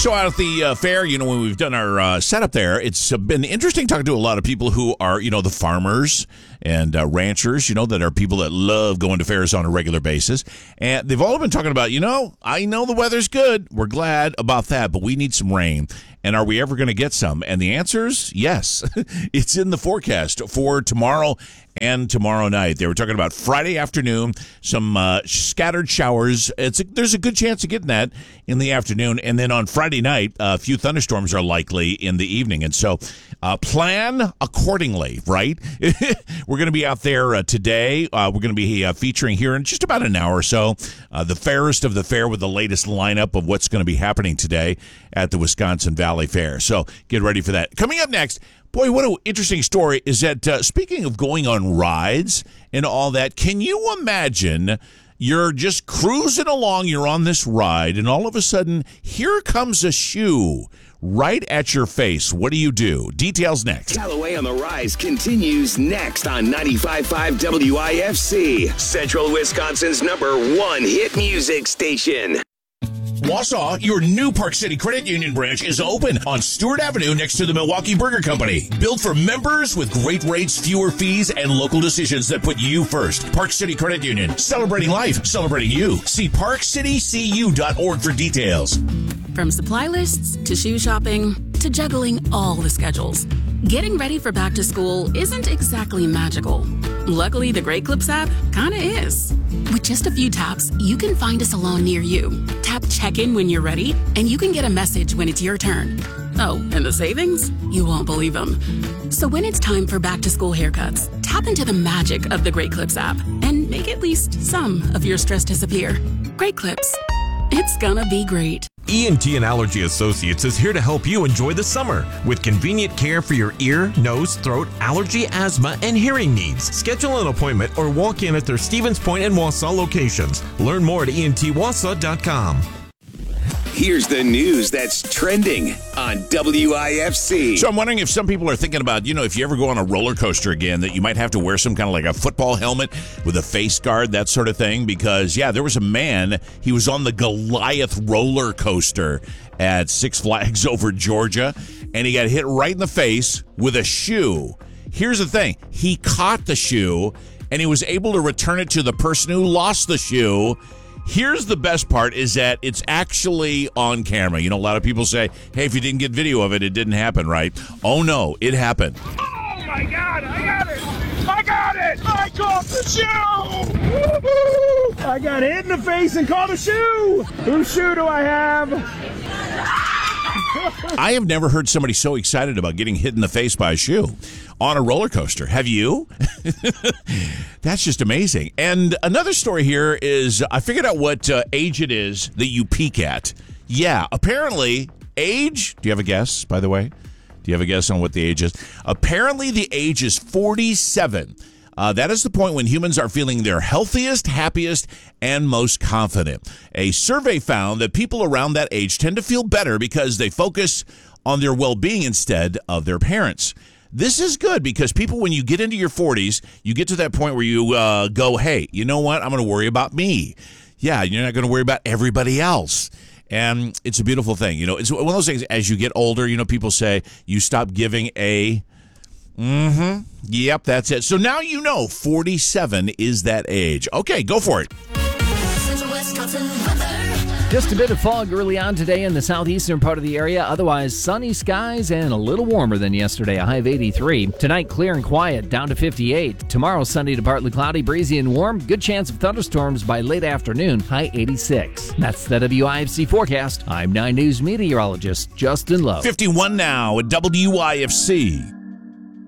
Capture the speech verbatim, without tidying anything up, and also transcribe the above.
So out at the uh, fair, you know, when we've done our uh, setup there, it's uh, been interesting talking to a lot of people who are, you know, the farmers and uh, ranchers, you know, that are people that love going to fairs on a regular basis. And they've all been talking about, you know, I know the weather's good. We're glad about that, but we need some rain. And are we ever going to get some? And the answer is yes. It's in the forecast for tomorrow and tomorrow night. They were talking about Friday afternoon, some uh, scattered showers. It's a, there's a good chance of getting that in the afternoon. And then on Friday night, a few thunderstorms are likely in the evening. And so uh, plan accordingly, right? We're going to be out there uh, today. Uh, we're going to be uh, featuring here in just about an hour or so uh, the fairest of the fair with the latest lineup of what's going to be happening today at the Wisconsin Valley Fair. So get ready for that. Coming up next, boy, what an interesting story is that, uh, speaking of going on rides and all that, can you imagine you're just cruising along, you're on this ride, and all of a sudden, here comes a shoe right at your face. What do you do? Details next. Callaway on the Rise continues next on ninety-five point five W I F C, Central Wisconsin's number one hit music station. Wausau, your new Park City Credit Union branch is open on Stewart Avenue next to the Milwaukee Burger Company. Built for members with great rates, fewer fees, and local decisions that put you first. Park City Credit Union, celebrating life, celebrating you. See park city c u dot org for details. From supply lists to shoe shopping to juggling all the schedules, getting ready for back to school isn't exactly magical. Luckily, the Great Clips app kinda is. With just a few taps, you can find a salon near you. Tap check-in when you're ready, and you can get a message when it's your turn. Oh, and the savings? You won't believe them. So when it's time for back-to-school haircuts, tap into the magic of the Great Clips app and make at least some of your stress disappear. Great Clips. It's gonna be great. E N T and Allergy Associates is here to help you enjoy the summer with convenient care for your ear, nose, throat, allergy, asthma, and hearing needs. Schedule an appointment or walk in at their Stevens Point and Wausau locations. Learn more at E N T wausau dot com. Here's the news that's trending on W I F C. So I'm wondering if some people are thinking about, you know, if you ever go on a roller coaster again, that you might have to wear some kind of like a football helmet with a face guard, that sort of thing. Because, yeah, there was a man, he was on the Goliath roller coaster at Six Flags over Georgia, and he got hit right in the face with a shoe. Here's the thing. He caught the shoe, and he was able to return it to the person who lost the shoe. Here's the best part is that it's actually on camera. You know, a lot of people say, hey, if you didn't get video of it, it didn't happen, right? Oh, no, it happened. Oh, my God, I got it. I got it. I caught the shoe. Woo-hoo. I got hit in the face and caught a shoe. Whose shoe do I have? I have never heard somebody so excited about getting hit in the face by a shoe on a roller coaster. Have you? That's just amazing. And another story here is I figured out what uh, age it is that you peak at. Yeah, apparently age, do you have a guess, by the way? Do you have a guess on what the age is? Apparently the age is forty-seven. Uh, that is the point when humans are feeling their healthiest, happiest, and most confident. A survey found that people around that age tend to feel better because they focus on their well-being instead of their parents. This is good because people, when you get into your forties, you get to that point where you uh, go, hey, you know what? I'm going to worry about me. Yeah, you're not going to worry about everybody else. And it's a beautiful thing. You know, it's one of those things, as you get older, you know, people say you stop giving a... Mm-hmm. Yep, that's it. So now you know forty-seven is that age. Okay, go for it. Just a bit of fog early on today in the southeastern part of the area. Otherwise, sunny skies and a little warmer than yesterday, a high of eighty-three. Tonight, clear and quiet, down to fifty-eight. Tomorrow, sunny to partly cloudy, breezy and warm. Good chance of thunderstorms by late afternoon, high eighty-six. That's the W I F C forecast. I'm nine News meteorologist Justin Lowe. fifty-one now at W I F C.